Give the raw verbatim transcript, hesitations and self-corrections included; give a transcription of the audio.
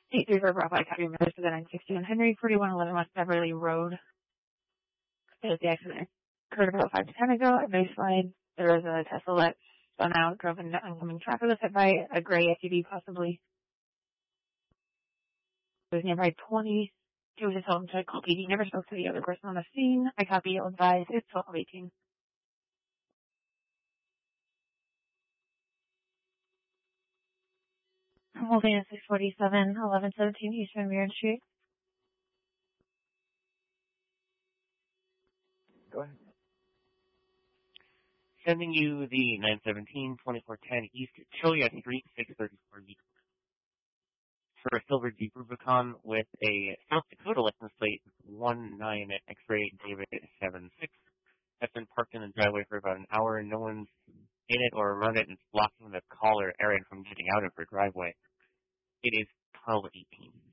eight three four Bravo, I copy members for the nine sixty-one Henry, forty-one eleven West Beverly Road. There's the accident occurred about five to ten ago at Baseline. There was a Tesla that spun out, drove into oncoming traffic, was hit by a gray S U V possibly. It was nearby twenty. He was just told to call P D. Never spoke to the other person on the scene. I copy advise. It's twelve eighteen. Holding at six forty-seven, eleven seventeen East Van Buren Street. Go ahead. Sending you the nine seventeen, twenty-four ten East Cholla Street, six thirty-four B. For a silver Jeep Rubicon with a South Dakota license plate one nine X-ray David seven six. That's been parked in the driveway for about an hour and no one's in it or around it, and it's blocking the caller Aaron from getting out of her driveway. It is twelve eighteen.